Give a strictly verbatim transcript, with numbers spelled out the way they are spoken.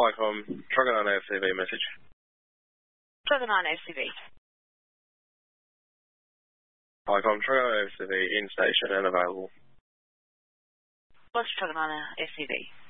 Hi-Com, Trigger nine A F C V message. Trigger nine A F C V. Hi-Com, Trigger nine A F C V in station and available. What's Trigger nine A F C V?